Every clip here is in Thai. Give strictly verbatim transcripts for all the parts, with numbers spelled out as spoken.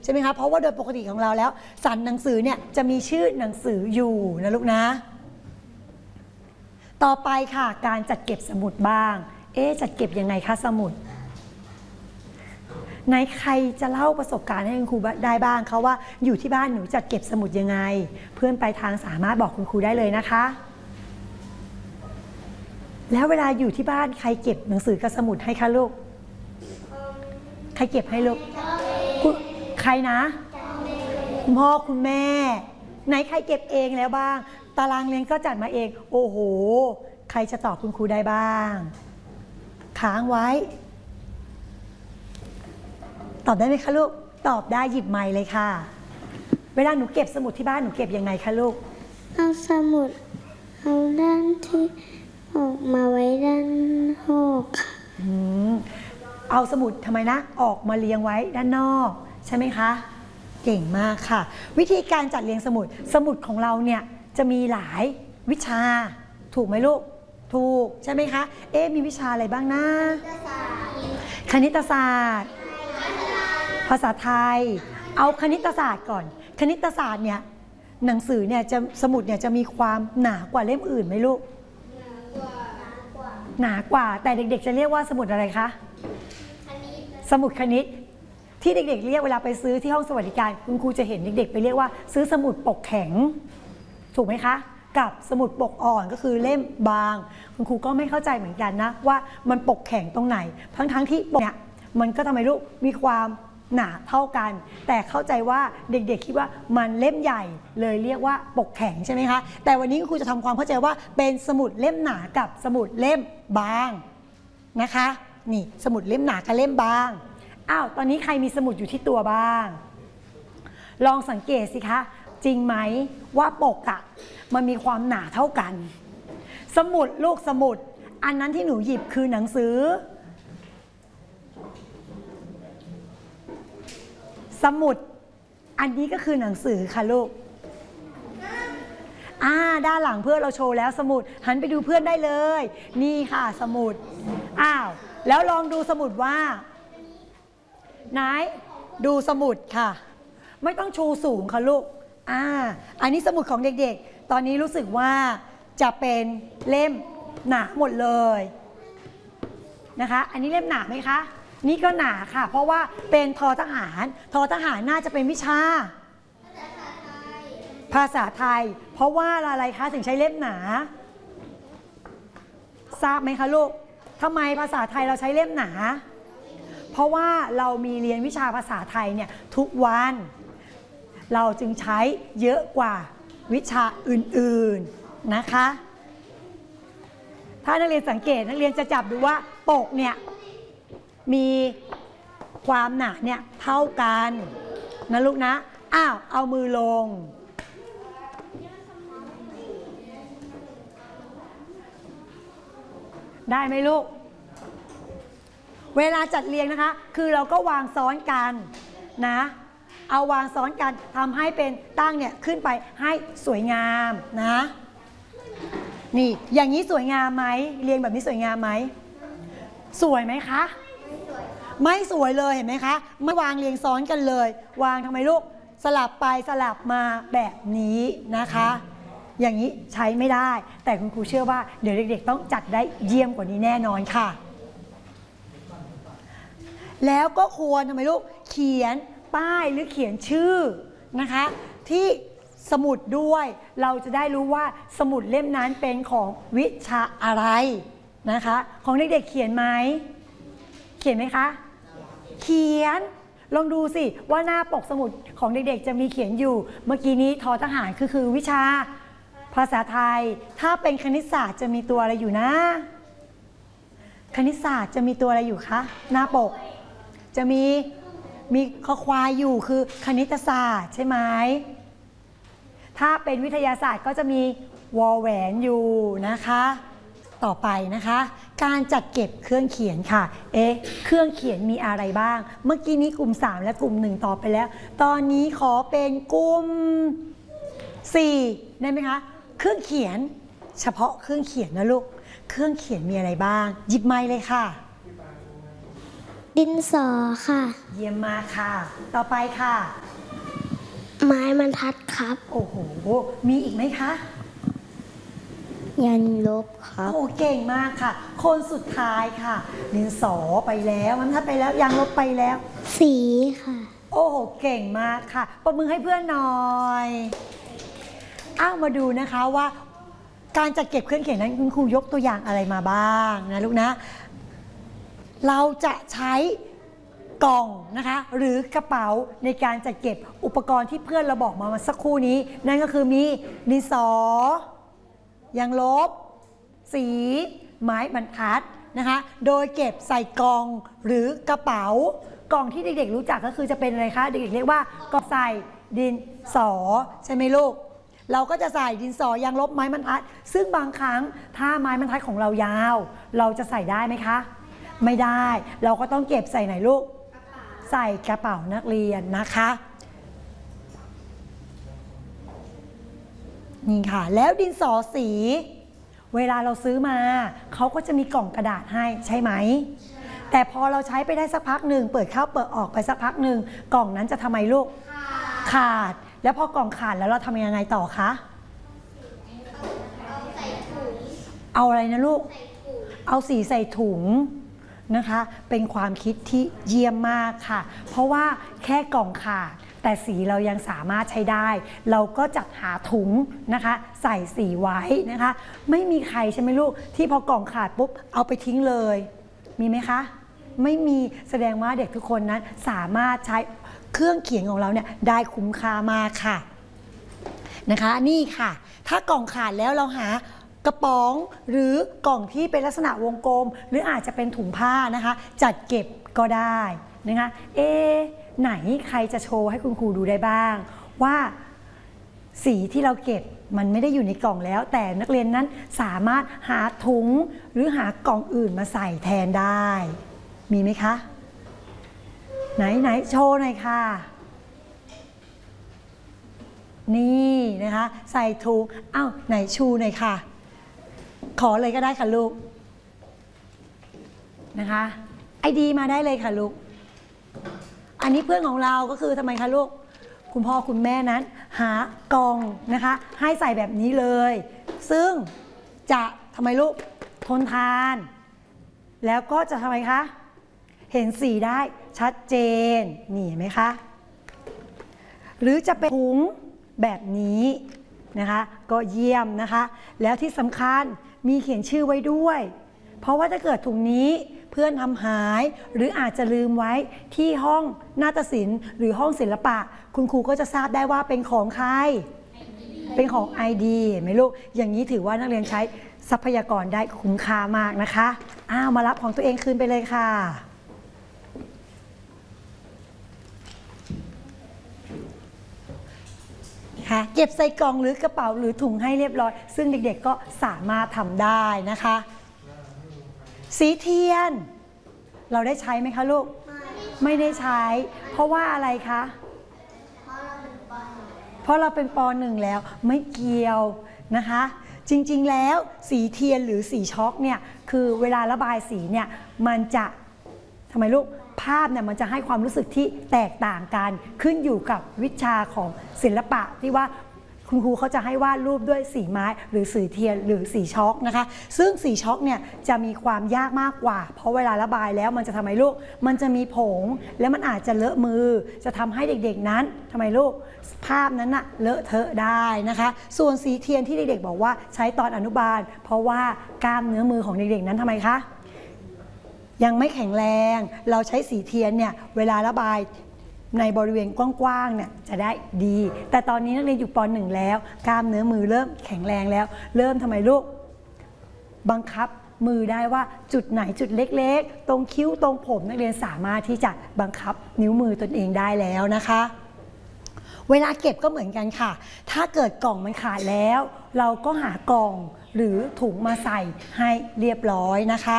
ใช่ไหมคะเพราะว่าโดยปกติของเราแล้วสันหนังสือเนี่ยจะมีชื่อหนังสืออยู่นะลูกนะต่อไปค่ะการจัดเก็บสมุดบ้างเอ๊ะจัดเก็บยังไงคะสมุดไหนใครจะเล่าประสบการณ์ให้คุณครูได้บ้างคะว่าอยู่ที่บ้านหนูจัดเก็บสมุดยังไงเพื่อนปลายทางสามารถบอกคุณครูได้เลยนะคะแล้วเวลาอยู่ที่บ้านใครเก็บหนังสือกับสมุดให้คะลูกใครเก็บให้ลูกใครนะคุณพ่อคุณแม่ไหนใครเก็บเองแล้วบ้างตารางเรียนก็จัดมาเองโอ้โหใครจะตอบคุณครูได้บ้างค้างไว้ตอบได้ไหมคะลูกตอบได้หยิบไมค์เลยค่ะเวลาหนูเก็บสมุดที่บ้านหนูเก็บยังไงคะลูกเอาสมุดเอาด้านที่ออกมาไว้ด้านนอกค่ะเอาสมุดทำไมนะออกมาเรียงไว้ด้านนอกใช่ไหมคะเก่งมากค่ะวิธีการจัดเรียงสมุดสมุดของเราเนี่ยจะมีหลายวิชาถูกไหมลูกถูกใช่ไหมคะเอ๊ะมีวิชาอะไรบ้างนะคณิตศาสตร์ภาษาไทยเอาคณิตศาสตร์ก่อนคณิตศาสตร์เนี่ยหนังสือเนี่ยจะสมุดเนี่ยจะมีความหนากว่าเล่มอื่นไหมลูกหนากว่าแต่เด็กๆจะเรียกว่าสมุดอะไรคะสมุดคณิตที่เด็กๆเรียกเวลาไปซื้อที่ห้องสวัสดิการคุณครูจะเห็นเด็กๆไปเรียกว่าซื้อสมุดปกแข็งถูกไหมคะกับสมุดปกอ่อนก็คือเล่มบางคุณครูก็ไม่เข้าใจเหมือนกันนะว่ามันปกแข็งตรงไหนทั้งๆที่ปกเนี่ยมันก็ทำให้ลูกมีความหนาเท่ากันแต่เข้าใจว่าเด็กๆคิดว่ามันเล่มใหญ่เลยเรียกว่าปกแข็งใช่ไหมคะแต่วันนี้ครูจะทำความเข้าใจว่าเป็นสมุดเล่มหนากับสมุดเล่มบางนะคะนี่สมุดเล่มหนากับเล่มบางอ้าวตอนนี้ใครมีสมุดอยู่ที่ตัวบ้างลองสังเกตสิคะจริงไหมว่าปกอะมันมีความหนาเท่ากันสมุดลูกสมุดอันนั้นที่หนูหยิบคือหนังสือสมุดอันนี้ก็คือหนังสือค่ะลูกอ่าด้านหลังเพื่อนเราโชว์แล้วสมุดหันไปดูเพื่อนได้เลยนี่ค่ะสมุดอ้าวแล้วลองดูสมุดว่าไหนดูสมุดค่ะไม่ต้องชูสูงค่ะลูกอ่าอันนี้สมุดของเด็กๆตอนนี้รู้สึกว่าจะเป็นเล่มหนาหมดเลยนะคะอันนี้เล่มหนาไหมคะนี่ก็หนาค่ะเพราะว่าเป็นทอทหารทอทหารน่าจะเป็นวิชาภาษาไทยเพราะว่าอะไรคะถึงใช้เล่มหนาทราบไหมคะลูกทำไมภาษาไทยเราใช้เล่มหนาเพราะว่าเรามีเรียนวิชาภาษาไทยเนี่ยทุกวันเราจึงใช้เยอะกว่าวิชาอื่นๆนะคะถ้านักเรียนสังเกตนักเรียนจะจับดูว่าปกเนี่ยมีความหนาเนี่ยเท่ากันนะลูกนะอ้าวเอามือลงได้ไหมลูกเวลาจัดเรียงนะคะคือเราก็วางซ้อนกันนะเอาวางซ้อนกันทำให้เป็นตั้งเนี่ยขึ้นไปให้สวยงามนะนี่อย่างนี้สวยงามไหมเรียงแบบนี้สวยงามไหมสวยไหมคะไม่สวยเลยเห็นไหมคะไม่วางเรียงซ้อนกันเลยวางทำไมลูกสลับไปสลับมาแบบนี้นะคะอย่างนี้ใช้ไม่ได้แต่คุณครูเชื่อว่าเดี๋ยวเด็กๆต้องจัดได้เยี่ยมกว่านี้แน่นอนค่ะแล้วก็ควรทำไมลูกเขียนป้ายหรือเขียนชื่อนะคะที่สมุดด้วยเราจะได้รู้ว่าสมุดเล่มนั้นเป็นของวิชาอะไรนะคะของเด็กๆเขียนไหมเขียนไหมคะเขียนลองดูสิว่าหน้าปกสมุดของเด็กๆจะมีเขียนอยู่เมื่อกี้นี้ทอทหารคือคือวิชาภาษาไทยถ้าเป็นคณิตศาสตร์จะมีตัวอะไรอยู่นะคณิตศาสตร์จะมีตัวอะไรอยู่คะหน้าปกจะมีมีคอควายอยู่คือคณิตศาสตร์ใช่ไหมถ้าเป็นวิทยาศาสตร์ก็จะมีวอแหวนอยู่นะคะต่อไปนะคะการจัดเก็บเครื่องเขียนค่ะเอ๊ะเครื่องเขียนมีอะไรบ้างเมื่อกี้นี้กลุ่มสามและกลุ่มหนึ่งตอบไปแล้วตอนนี้ขอเป็นกลุ่มสี่ได้ไหมคะเครื่องเขียนเฉพาะเครื่องเขียนนะลูกเครื่องเขียนมีอะไรบ้างหยิบไมค์เลยค่ะดินสอค่ะเยี่ยมมากค่ะ ต่อไปค่ะไม้บรรทัดครับโอ้โหมีอีกไหมคะยันลบครับโอ้เก่งมากค่ะ คนสุดท้ายค่ะดินสอไปแล้วมันทัดไปแล้วยางลบไปแล้วสีค่ะโอ้โหเก่งมากค่ะปรบมือให้เพื่อนหน่อยอ้าวมาดูนะคะว่าการจัดเก็บเครื่องเขียนนั้นคุณครูยกตัวอย่างอะไรมาบ้างนะลูกนะเราจะใช้กล่องนะคะหรือกระเป๋าในการจัดเก็บอุปกรณ์ที่เพื่อนเราบอกมาสักครู่นี้นั่นก็คือมีดินสอยางลบสีไม้บรรทัดนะคะโดยเก็บใส่กล่องหรือกระเป๋ากล่องที่เด็กๆรู้จักก็คือจะเป็นอะไรคะเด็กๆเรียกว่ากล่องใส่ดินสอใช่ไหมลูกเราก็จะใส่ดินสอยางลบไม้บรรทัดซึ่งบางครั้งถ้าไม้บรรทัดของเรายาวเราจะใส่ได้ไหมคะไม่ได้เราก็ต้องเก็บใส่ไหนลูกใส่กระเป๋านักเรียนนะคะนี่ค่ะแล้วดินสอสีเวลาเราซื้อมาเขาก็จะมีกล่องกระดาษให้ใช่ไหมแต่พอเราใช้ไปได้สักพักหนึ่งเปิดเข้าเปิดออกไปสักพักหนึ่งกล่องนั้นจะทำไมลูกขาดแล้วพอกล่องขาดแล้วเราทำยังไงต่อคะเอาอะไรนะลูกเอาสีใส่ถุงนะคะเป็นความคิดที่เยี่ยมมากค่ะเพราะว่าแค่กล่องขาดแต่สีเรายังสามารถใช้ได้เราก็จัดหาถุงนะคะใส่สีไว้นะคะไม่มีใครใช่ไหมลูกที่พอกล่องขาดปุ๊บเอาไปทิ้งเลยมีไหมคะไม่มีแสดงว่าเด็กทุกคนนั้นสามารถใช้เครื่องเขียนของเราเนี่ยได้คุ้มค่ามากค่ะนะคะนี่ค่ะถ้ากล่องขาดแล้วเราหากระป๋องหรือกล่องที่เป็นลักษณะวงกลมหรืออาจจะเป็นถุงผ้านะคะจัดเก็บก็ได้นะคะเอ๊ะไหนใครจะโชว์ให้คุณครูดูได้บ้างว่าสีที่เราเก็บมันไม่ได้อยู่ในกล่องแล้วแต่นักเรียนนั้นสามารถหาถุงหรือหากล่องอื่นมาใส่แทนได้มีไหมคะไหนไหนโชว์หน่อยค่ะนี่นะคะใส่ถุงอ้าวไหนชูหน่อยค่ะขอเลยก็ได้ค่ะลูกนะคะไอดีมาได้เลยค่ะลูกอันนี้เพื่อนของเราก็คือทำไมคะลูกคุณพ่อคุณแม่นั้นหากล่องนะคะให้ใส่แบบนี้เลยซึ่งจะทำไมลูกทนทานแล้วก็จะทำไมคะเห็นสีได้ชัดเจนนี่เห็นไหมคะหรือจะเป็นถุงแบบนี้นะคะก็เยี่ยมนะคะแล้วที่สำคัญมีเขียนชื่อไว้ด้วยเพราะว่าถ้าเกิดถุงนี้เพื่อนทำหายหรืออาจจะลืมไว้ที่ห้องนาฏศิลป์หรือห้องศิลปะคุณครูก็จะทราบได้ว่าเป็นของใครเป็นของ ไอ ดี เห็นไหมลูกอย่างนี้ถือว่านักเรียนใช้ทรัพยากรได้คุ้มค่ามากนะคะอ้าวมารับของตัวเองคืนไปเลยค่ะเก็บใส่กล่องหรือกระเป๋าหรือถุงให้เรียบร้อยซึ่งเด็กๆก็สามารถทำได้นะคะสีเทียนเราได้ใช้ไหมคะลูกไม่ได้ใช้เพราะว่าอะไรคะเพราะเราเป็นป.หนึ่งแล้วไม่เกี่ยวนะคะจริงๆแล้วสีเทียนหรือสีช็อกเนี่ยคือเวลาระบายสีเนี่ยมันจะทำไมลูกภาพเนี่ยมันจะให้ความรู้สึกที่แตกต่างกันขึ้นอยู่กับวิชาของศิลปะที่ว่าคุณครูเขาจะให้วาดรูปด้วยสีไม้หรือสีเทียนหรือสีช็อกนะคะซึ่งสีช็อกเนี่ยจะมีความยากมากกว่าเพราะเวลาระบายแล้วมันจะทำให้ลูกมันจะมีผงแล้วมันอาจจะเลอะมือจะทำให้เด็กๆนั้นทำไมลูกภาพนั้นน่ะเลอะเทอะได้นะคะส่วนสีเทียนที่เด็กๆบอกว่าใช้ตอนอนุบาลเพราะว่ากล้ามเนื้อมือของเด็กๆนั้นทำไมคะยังไม่แข็งแรงเราใช้สีเทียนเนี่ยเวลาระบายในบริเวณกว้างๆเนี่ยจะได้ดีแต่ตอนนี้นักเรียนอยู่ป.หนึ่งแล้วกล้ามเนื้อมือเริ่มแข็งแรงแล้วเริ่มทำไมลูกบังคับมือได้ว่าจุดไหนจุดเล็กๆตรงคิ้วตรงผมนักเรียนสามารถที่จะบังคับนิ้วมือตนเองได้แล้วนะคะเวลาเก็บก็เหมือนกันค่ะถ้าเกิดกล่องมันขาดแล้วเราก็หากล่องหรือถุงมาใส่ให้เรียบร้อยนะคะ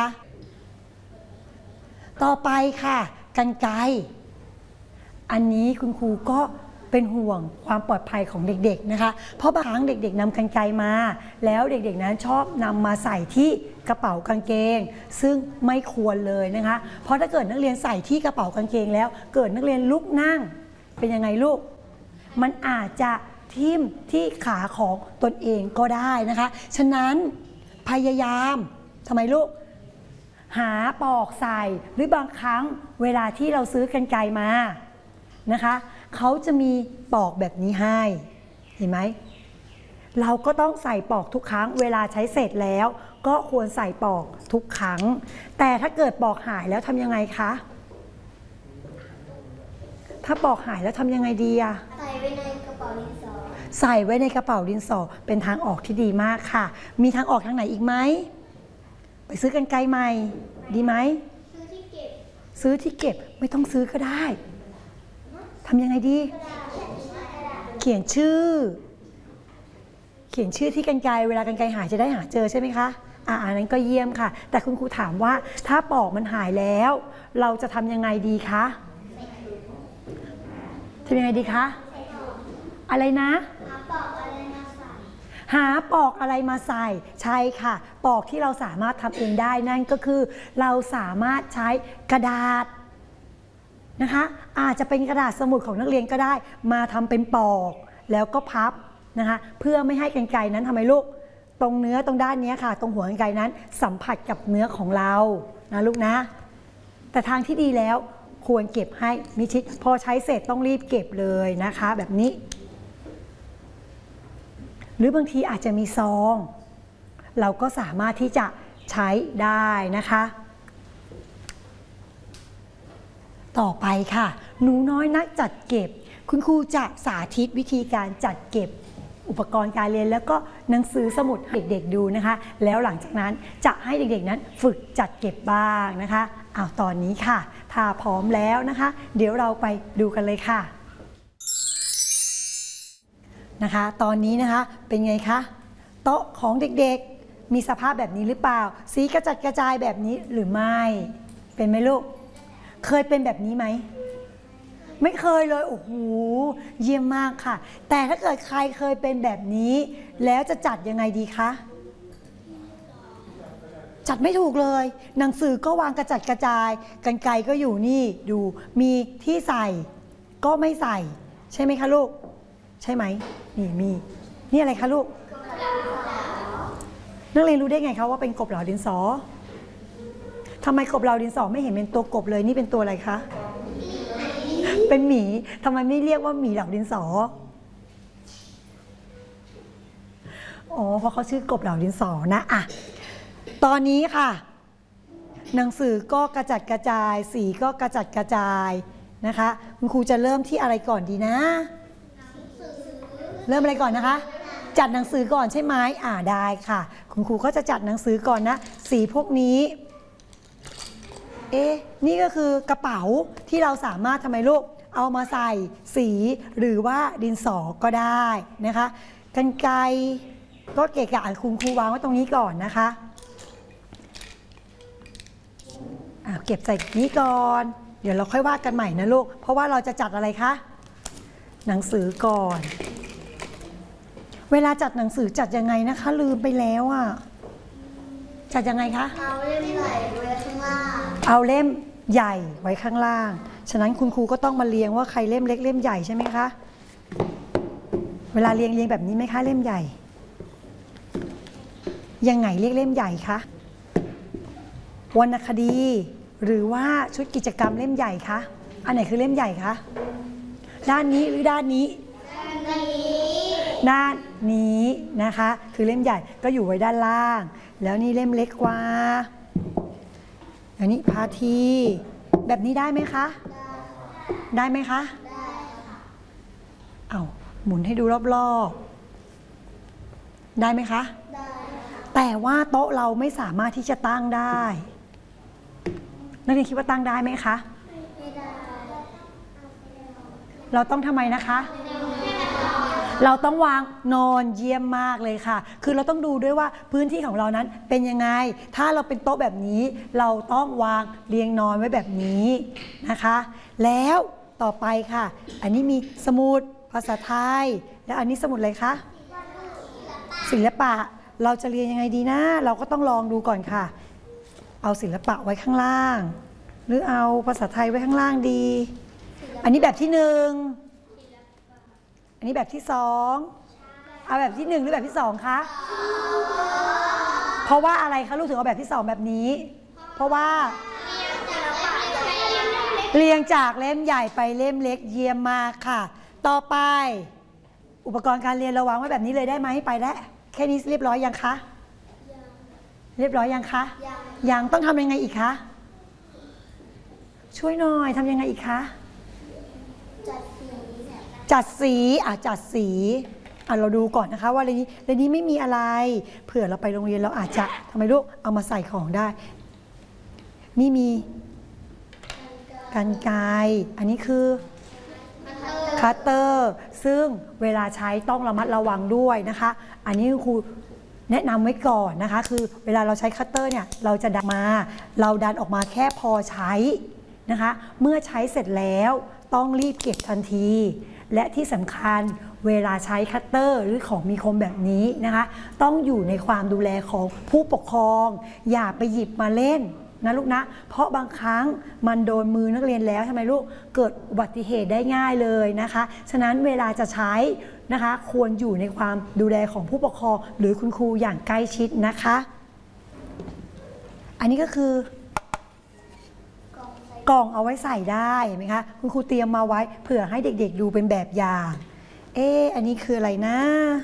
ต่อไปค่ะกรรไกรอันนี้คุณครูก็เป็นห่วงความปลอดภัยของเด็กๆนะคะเพราะบางครั้งเด็กๆนำกรรไกรมาแล้วเด็กๆนั้นชอบนำมาใส่ที่กระเป๋ากางเกงซึ่งไม่ควรเลยนะคะเพราะถ้าเกิดนักเรียนใส่ที่กระเป๋ากางเกงแล้วเกิดนักเรียนลุกนั่งเป็นยังไงลูกมันอาจจะทิ่มที่ขาของตนเองก็ได้นะคะฉะนั้นพยายามทำไมลูกหาปลอกใส่หรือบางครั้งเวลาที่เราซื้อกรรไกรมานะคะเขาจะมีปลอกแบบนี้ให้เห็นไหมเราก็ต้องใส่ปลอกทุกครั้งเวลาใช้เสร็จแล้วก็ควรใส่ปลอกทุกครั้งแต่ถ้าเกิดปลอกหายแล้วทำยังไงคะถ้าปลอกหายแล้วทำยังไงดีอะใส่ไว้ในกระเป๋าดินสอใส่ไว้ในกระเป๋าดินสอเป็นทางออกที่ดีมากค่ะมีทางออกทางไหนอีกไหมไปซื้อกรรไกรใหม่ดีไหมซื้อที่เก็บซื้อที่เก็บไม่ต้องซื้อก็ได้ทำยังไงดีเขียนชื่อเขียนชื่อที่กรรไกรเวลากรรไกรหายจะได้หาเจอใช่ไหมคะอ่าอันนั้นก็เยี่ยมค่ะแต่คุณครูถามว่าถ้าปลอกมันหายแล้วเราจะทำยังไงดีคะทำยังไงดีคะอะไรนะหาปลอกอะไรมาใส่หาปลอกอะไรมาใส่ใช่ค่ะปลอกที่เราสามารถทำเองได้นั่นก็คือเราสามารถใช้กระดาษนะคะอาจจะเป็นกระดาษสมุดของนักเรียนก็ได้มาทำเป็นปลอกแล้วก็พับนะคะเพื่อไม่ให้กรรไกรนั้นทำไมลูกตรงเนื้อตรงด้านนี้ค่ะตรงหัวกรรไกรนั้นสัมผัสกับเนื้อของเรานะลูกนะแต่ทางที่ดีแล้วควรเก็บให้มิชิดพอใช้เสร็จต้องรีบเก็บเลยนะคะแบบนี้หรือบางทีอาจจะมีซองเราก็สามารถที่จะใช้ได้นะคะต่อไปค่ะหนูน้อยนักจัดเก็บคุณครูจะสาธิตวิธีการจัดเก็บอุปกรณ์การเรียนแล้วก็หนังสือสมุดเด็กๆดูนะคะแล้วหลังจากนั้นจะให้เด็กๆนั้นฝึกจัดเก็บบ้างนะคะอ้าวตอนนี้ค่ะถ้าพร้อมแล้วนะคะเดี๋ยวเราไปดูกันเลยค่ะนะคะตอนนี้นะคะเป็นไงคะโต๊ะของเด็กๆมีสภาพแบบนี้หรือเปล่าสีกระจัดกระจายแบบนี้หรือไม่เป็นไหมลูกเคยเป็นแบบนี้ไหมไม่เคยเลยโอ้โหเยี่ยมมากค่ะแต่ถ้าเกิดใครเคยเป็นแบบนี้แล้วจะจัดยังไงดีคะจัดไม่ถูกเลยหนังสือก็วางกระจัดกระจายกรรไกรก็อยู่นี่ดูมีที่ใส่ก็ไม่ใส่ใช่ไหมคะลูกใช่ไหมนี่มีนี่อะไรคะลูกนักเรียนรู้ได้ไงคะว่าเป็นกบเหลาดินสอทำไมกบเหลาดินสอไม่เห็นเป็นตัวกบเลยนี่เป็นตัวอะไรคะเป็นหมีทำไมไม่เรียกว่าหมีเหลาดินสออ๋อเพราะเขาชื่อกบเหลาดินสอนะอ่ะตอนนี้ค่ะหนังสือก็กระจัดกระจายสีก็กระจัดกระจายนะคะคุณครูจะเริ่มที่อะไรก่อนดีนะเริ่มอะไรก่อนนะคะจัดหนังสือก่อนใช่ไหมอ่าได้ค่ะคุณครูก็จะจัดหนังสือก่อนนะสีพวกนี้เอ๊ะนี่ก็คือกระเป๋าที่เราสามารถทำไมลูกเอามาใส่สีหรือว่าดินสอก็ได้นะคะกรรไกรก็เกะกะคุณครูวางไว้ตรงนี้ก่อนนะคะอ่าเก็บใส่นี้ก่อนเดี๋ยวเราค่อยวาดกันใหม่นะลูกเพราะว่าเราจะจัดอะไรคะหนังสือก่อนเวลาจัดหนังสือจัดยังไงนะคะลืมไปแล้วอ่ะจัดยังไงคะเอาเล่มใหญ่ไว้ข้างล่างเอาเล่มใหญ่ไว้ข้างล่างฉะนั้นคุณครูก็ต้องมาเรียงว่าใครเล่มเล็กเล่มใหญ่ใช่ไหมคะเวลาเรียงเรียงแบบนี้ไหมคะเล่มใหญ่ยังไงเรียกเล่มใหญ่คะวรรณคดีหรือว่าชุดกิจกรรมเล่มใหญ่คะอันไหนคือเล่มใหญ่คะด้านนี้หรือด้านนี้ด้านนี้นะคะคือเล่มใหญ่ก็อยู่ไว้ด้านล่างแล้วนี่เล่มเล็กกว่าอันนี้พาทีแบบนี้ได้ไหมคะได้ไหมคะได้ค่ะเอาหมุนให้ดูรอบๆได้ไหมคะได้แต่ว่าโต๊ะเราไม่สามารถที่จะตั้งได้นักเรียนคิดว่าตั้งได้ไหมคะไม่ได้เราต้องทำไมนะคะเราต้องวางนอนเยี่ยมมากเลยค่ะคือเราต้องดูด้วยว่าพื้นที่ของเรานั้นเป็นยังไงถ้าเราเป็นโต๊ะแบบนี้เราต้องวางเรียงนอนไว้แบบนี้นะคะแล้วต่อไปค่ะอันนี้มีสมุดภาษาไทยแล้วอันนี้สมุดอะไรคะศิลปะเราจะเรียนยังไงดีนะเราก็ต้องลองดูก่อนค่ะเอาศิลปะไว้ข้างล่างหรือเอาภาษาไทยไว้ข้างล่างดีอันนี้แบบที่หนึ่งอันนี้แบบที่สองเอาแบบที่หนึ่งหรือแบบที่สองคะเพราะว่าอะไรคะลูกถึงเอาแบบที่สองแบบนี้เพราะว่าเรียงจากเล่มใหญ่ไปเล่มเล็กเยี่ยมมากค่ะต่อไปอุปกรณ์การเรียนเราวางไว้แบบนี้เลยได้ไหมไปแล้วแค่นี้เรียบร้อยยังคะเรียบร้อยยังคะยังต้องทำยังไงอีกคะช่วยหน่อยทำยังไงอีกคะจัดสีอ่ะจัดสีอ่ะเราดูก่อนนะคะว่าในนี้ในนี้ไม่มีอะไรเผื่อเราไปโรงเรียนเราอาจจะทำไมลูกเอามาใส่ของได้นี่มีกรรไกรอันนี้คือคัตเตอร์ซึ่งเวลาใช้ต้องระมัดระวังด้วยนะคะอันนี้ครูแนะนำไว้ก่อนนะคะคือเวลาเราใช้คัตเตอร์เนี่ยเราจะดันมาเราดันออกมาแค่พอใช้นะคะเมื่อใช้เสร็จแล้วต้องรีบเก็บทันทีและที่สำคัญเวลาใช้คัตเตอร์หรือของมีคมแบบนี้นะคะต้องอยู่ในความดูแลของผู้ปกครองอย่าไปหยิบมาเล่นนะลูกนะเพราะบางครั้งมันโดนมือนักเรียนแล้วทำไมลูกเกิดอุบัติเหตุได้ง่ายเลยนะคะฉะนั้นเวลาจะใช้นะคะควรอยู่ในความดูแลของผู้ปกครองหรือคุณครูอย่างใกล้ชิดนะคะอันนี้ก็คือกล่องเอาไว้ใส่ได้เห็นไหมคะคุณครูเตรียมมาไว้เผื่อให้เด็กๆดูเป็นแบบอย่างเอ๊ะอันนี้คืออะไรนะ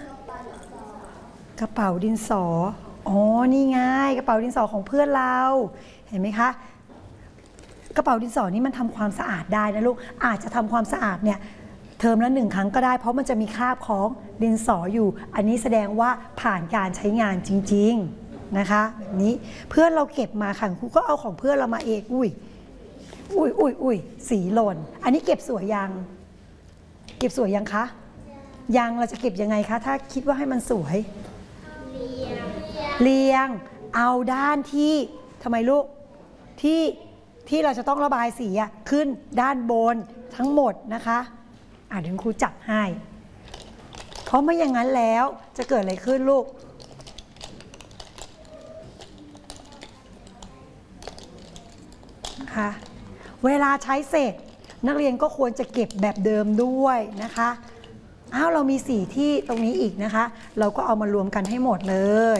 กระเป๋าดินสออ๋อนี่ไงกระเป๋าดินสอของเพื่อนเราเห็นไหมคะกระเป๋าดินสอนี่มันทำความสะอาดได้นะลูกอาจจะทำความสะอาดเนี่ยเทอมละหนึ่งครั้งก็ได้เพราะมันจะมีคราบของดินสออยู่อันนี้แสดงว่าผ่านการใช้งานจริงๆนะคะแบบนี้เพื่อนเราเก็บมาค่ะครูก็เอาของเพื่อนเรามาเองอุ้ยอุ้ยอุ้ยอุ้ยสีหล่นอันนี้เก็บสวยยังเก็บสวยยังคะยังเราจะเก็บยังไงคะถ้าคิดว่าให้มันสวยเรียงเอาด้านที่ทำไมลูกที่ที่เราจะต้องระบายสีขึ้นด้านบนทั้งหมดนะคะอ่ะเดี๋ยวครูจับให้เพราะไม่อย่างนั้นแล้วจะเกิดอะไรขึ้นลูกนะคะเวลาใช้เสร็จนักเรียนก็ควรจะเก็บแบบเดิมด้วยนะคะอ้าวเรามีสีที่ตรงนี้อีกนะคะเราก็เอามารวมกันให้หมดเลย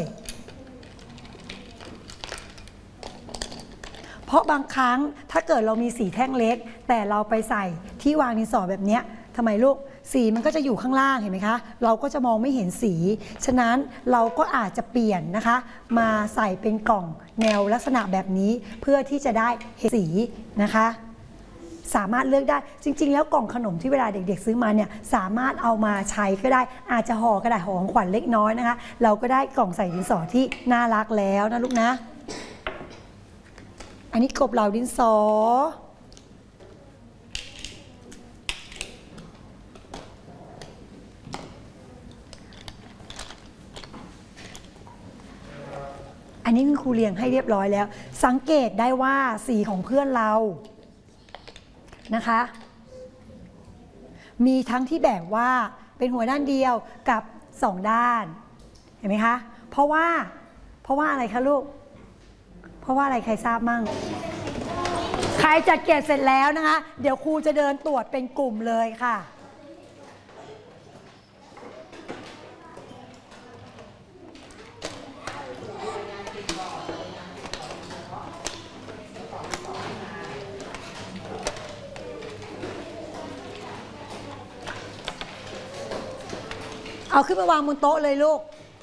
เพราะบางครั้งถ้าเกิดเรามีสีแท่งเล็กแต่เราไปใส่ที่วางดินสอแบบนี้ทำไมลูกสีมันก็จะอยู่ข้างล่างเห็นไหมคะเราก็จะมองไม่เห็นสีฉะนั้นเราก็อาจจะเปลี่ยนนะคะมาใส่เป็นกล่องแนวลักษณะแบบนี้เพื่อที่จะได้เห็นสีนะคะสามารถเลือกได้จริงๆแล้วกล่องขนมที่เวลาเด็กๆซื้อมาเนี่ยสามารถเอามาใช้ก็ได้อาจจะห่อกระดาษห่อของขวัญเล็กน้อยนะคะเราก็ได้กล่องใส่ดินสอที่น่ารักแล้วนะลูกนะอันนี้กบเหล่าดินสออันนี้คุณครูเรียงให้เรียบร้อยแล้วสังเกตได้ว่าสีของเพื่อนเรานะคะมีทั้งที่แบบว่าเป็นหัวด้านเดียวกับสองด้านเห็นไหมคะเพราะว่าเพราะว่าอะไรคะลูกเพราะว่าอะไรใครทราบมั่งใครจัดเก็บเสร็จแล้วนะคะเดี๋ยวครูจะเดินตรวจเป็นกลุ่มเลยค่ะเอาขึ้นมาวางบนโต๊ะเลยลูก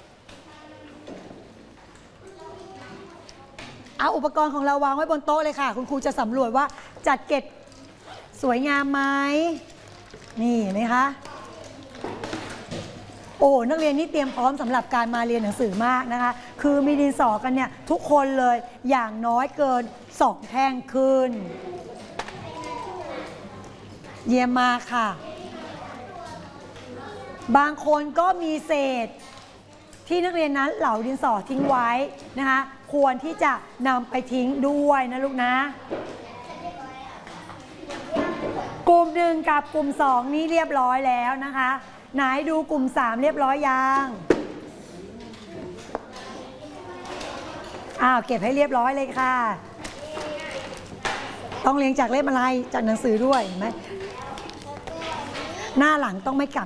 เอาอุปกรณ์ของเราวางไว้บนโต๊ะเลยค่ะคุณครูจะสำรวจว่าจัดเก็บสวยงามไหมนี่เห็นไหมคะโอ้นักเรียนนี่เตรียมพร้อมสำหรับการมาเรียนหนังสือมากนะคะคือมีดินสอกันเนี่ยทุกคนเลยอย่างน้อยเกินสองแท่งขึ้นเยี่ยมมากค่ะบางคนก็มีเศษที่นักเรียนนั้นเหลาดินสอทิ้งไว้นะคะควรที่จะนำไปทิ้งด้วยนะลูกนะกลุ่มหนึ่งกับกลุ่มสองนี้เรียบร้อยแล้วนะคะไหนดูกลุ่มสามเรียบร้อยยังอ้าวเก็บให้เรียบร้อยเลยค่ะ ต้องเรียงจากเล่มอะไรจากหนังสือด้วยเห็นไหมหน้าหลังต้องไม่กลับ